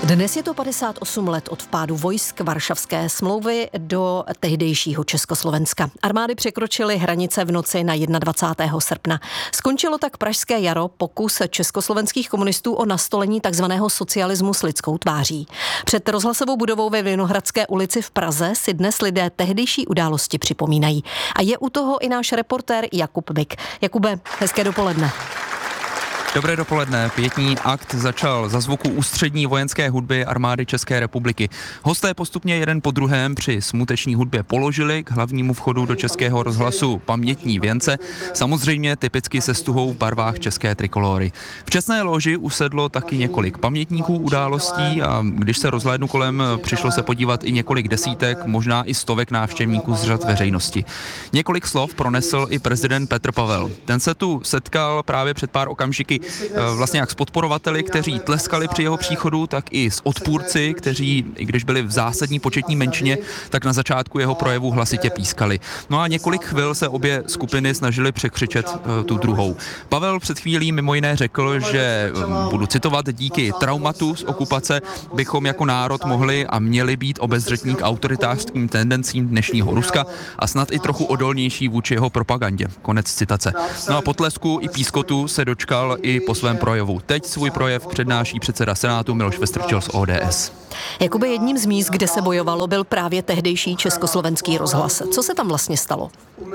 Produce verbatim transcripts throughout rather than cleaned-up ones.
Dnes je to padesát osm let od vpádu vojsk Varšavské smlouvy do tehdejšího Československa. Armády překročily hranice v noci na dvacátého prvního srpna. Skončilo tak pražské jaro, pokus československých komunistů o nastolení takzvaného socialismu s lidskou tváří. Před rozhlasovou budovou ve Vinohradské ulici v Praze si dnes lidé tehdejší události připomínají. A je u toho i náš reportér Jakub Vik. Jakube, hezké dopoledne. Dobré dopoledne. Pětní akt začal za zvuku ústřední vojenské hudby armády České republiky. Hosté postupně jeden po druhém při smuteční hudbě položili k hlavnímu vchodu do Českého rozhlasu pamětní věnce, samozřejmě typicky se stuhou v barvách české trikolory. V čestné loži usedlo taky několik pamětníků událostí a když se rozhlédnu kolem, přišlo se podívat i několik desítek, možná i stovek návštěvníků z řad veřejnosti. Několik slov pronesl i prezident Petr Pavel. Ten se tu setkal právě před pár okamžiky vlastně jak s podporovateli, kteří tleskali při jeho příchodu, tak i s odpůrci, kteří, i když byli v zásadní početní menšině, tak na začátku jeho projevu hlasitě pískali. No a několik chvil se obě skupiny snažily překřičet uh, tu druhou. Pavel před chvílí mimo jiné řekl, že, um, budu citovat, díky traumatu z okupace bychom jako národ mohli a měli být obezřetní k autoritářským tendencím dnešního Ruska a snad i trochu odolnější vůči jeho propagandě. Konec citace. No a potlesku i pískotu se dočkal i po svém projevu. Teď svůj projev přednáší předseda Senátu Miloš Vystrčil z O D S. Jakoby jedním z míst, kde se bojovalo, byl právě tehdejší Československý rozhlas. Co se tam vlastně stalo?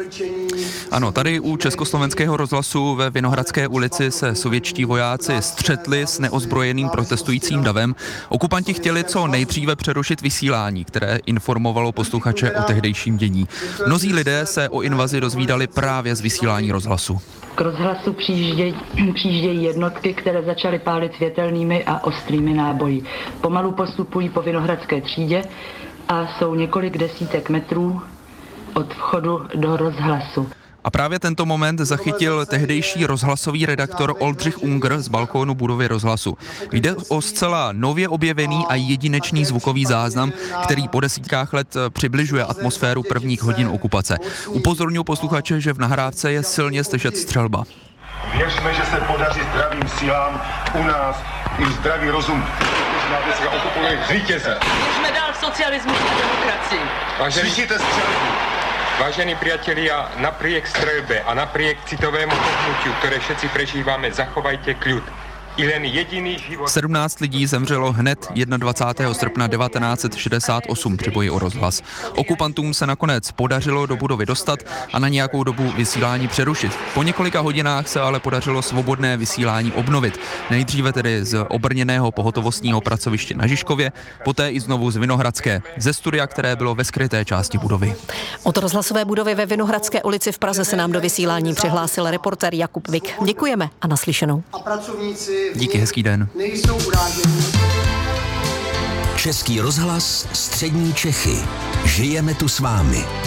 Ano, tady u Československého rozhlasu ve Vinohradské ulici se sovětští vojáci střetli s neozbrojeným protestujícím davem. Okupanti chtěli co nejdříve přerušit vysílání, které informovalo posluchače o tehdejším dění. Mnozí lidé se o invazi dozvídali právě z vysílání rozhlasu. K rozhlasu přijíždějí, přijíždějí jednotky, které začaly pálit světelnými a ostrými náboji. Pomalu postupují po Vinohradské třídě a jsou několik desítek metrů od vchodu do rozhlasu. A právě tento moment zachytil tehdejší rozhlasový redaktor Oldřich Unger z balkónu budovy rozhlasu. Jde o zcela nově objevený a jedinečný zvukový záznam, který po desítkách let přibližuje atmosféru prvních hodin okupace. Upozorňuji posluchače, že v nahrávce je silně slyšet střelba. Věřme, že se podaří zdravým silám u nás i zdravý rozum. Vítěze. Běžme dál v socialismu a demokracii. Slyšíte střelbu? Vážení priatelia, napriek streľbe a napriek citovému pohnutiu, ktoré všetci prežívame, zachovajte kľud. I len jediný život... sedmnáct lidí zemřelo hned dvacátého prvního srpna devatenáct set šedesát osm při boji o rozhlas. Okupantům se nakonec podařilo do budovy dostat a na nějakou dobu vysílání přerušit. Po několika hodinách se ale podařilo svobodné vysílání obnovit. Nejdříve tedy z obrněného pohotovostního pracoviště na Žižkově, poté i znovu z Vinohradské, ze studia, které bylo ve skryté části budovy. Od rozhlasové budovy ve Vinohradské ulici v Praze se nám do vysílání přihlásil reportér Jakub Vik. Děkujeme a naslyšenou. A pracovníci Díky, hezký den. Nejsou urážení. Český rozhlas, střední Čechy. Žijeme tu s vámi.